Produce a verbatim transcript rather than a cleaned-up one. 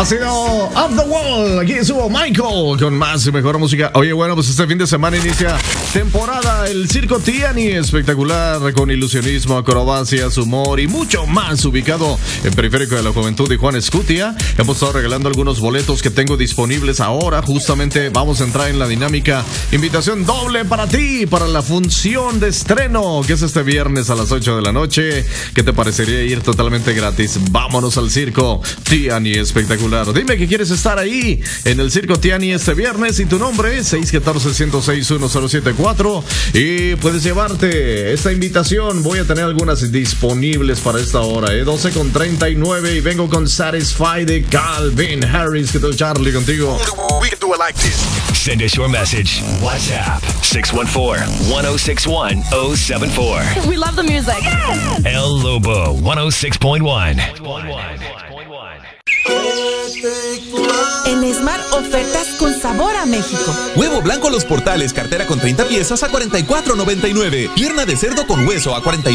Ha sido Up the Wall. Aquí estuvo Michael con más y mejor música. Oye, bueno, pues este fin de semana inicia temporada el Circo Tiani, espectacular, con ilusionismo, acrobacias, humor y mucho más, ubicado en Periférico de la Juventud de Juan Escutia. Hemos estado regalando algunos boletos que tengo disponibles ahora. Justamente vamos a entrar en la dinámica. Invitación doble para ti, para la función de estreno, que es este viernes a las ocho de la noche. ¿Qué te parecería ir totalmente gratis? Vámonos al Circo Tiani, espectacular. Dime que quieres estar ahí en el Circo Tiani este viernes y tu nombre, seis uno cuatro, uno cero seis, uno cero siete cuatro, y puedes llevarte esta invitación. Voy a tener algunas disponibles para esta hora, ¿eh? doce con treinta y nueve, y vengo con Satisfy de Calvin Harris. ¿Qué tal, Charlie, contigo? We can do it like this. Send us your message. WhatsApp six one four, one oh six one, oh seven four. We love the music. El Lobo one oh six point one. En Smart, ofertas con sabor a México. Huevo blanco Los Portales, cartera con treinta piezas a cuarenta y cuatro noventa y nueve. Pierna de cerdo con hueso a cuarenta y